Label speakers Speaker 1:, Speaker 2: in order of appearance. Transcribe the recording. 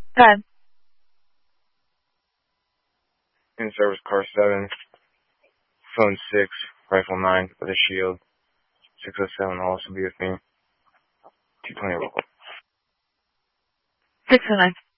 Speaker 1: Go ahead.
Speaker 2: In service car 7, phone 6, rifle 9 with a shield. 607 will also be with me. 220 local.
Speaker 1: 609.